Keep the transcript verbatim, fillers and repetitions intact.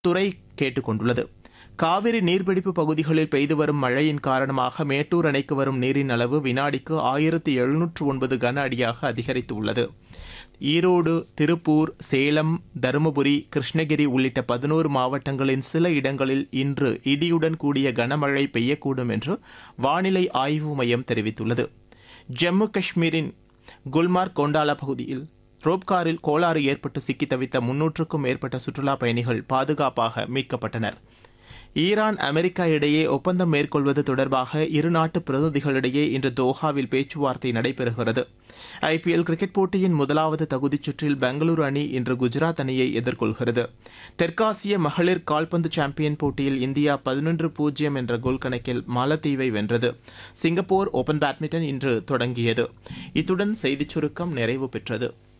துறை கேட்டுக் கொண்டுள்ளது. காவிரி நீர்பிடிப்பு பகுதிகளில் பெய்து வரும் மழையின் காரணமாக மேட்டூர் அணைக்கு வரும் நீரின் அளவு வினாடிக்கு ஆயிரத்து எழுநூற்று ஒன்பது கன அடியாக அதிகரித்துள்ளது. ஈரோடு, திருப்பூர், சேலம், தருமபுரி, கிருஷ்ணகிரி உள்ளிட்ட பதினோரு மாவட்டங்களின் சில இடங்களில் இன்று இடியுடன் கூடிய கனமழை பெய்யக்கூடும் என்று வானிலை ஆய்வு மையம் தெரிவித்துள்ளது. ஜம்மு காஷ்மீரின் குல்மார்க் கோண்டாலா பகுதியில் ரோப்காரில் கோளாறு ஏற்பட்டு சிக்கி தவித்த முன்னூற்றுக்கும் மேற்பட்ட சுற்றுலாப் பயணிகள் பாதுகாப்பாக மீட்கப்பட்டனர். ஈரான், அமெரிக்கா இடையே ஒப்பந்தம் மேற்கொள்வது தொடர்பாக இருநாட்டு பிரதிநிதிகளிடையே இன்று தோஹாவில் பேச்சுவார்த்தை நடைபெறுகிறது. ஐபிஎல் கிரிக்கெட் போட்டியின் முதலாவது தகுதிச் சுற்றில் பெங்களூரு அணி இன்று குஜராத் அணியை எதிர்கொள்கிறது. தெற்காசிய மகளிர் கால்பந்து சாம்பியன் போட்டியில் இந்தியா பதினொன்று பூஜ்ஜியம் என்ற கோல் கணக்கில் மாலத்தீவை வென்றது. சிங்கப்பூர் ஓபன் பேட்மிண்டன் இன்று தொடங்கியது. இத்துடன் செய்திச் சுருக்கம் நிறைவு பெற்றது.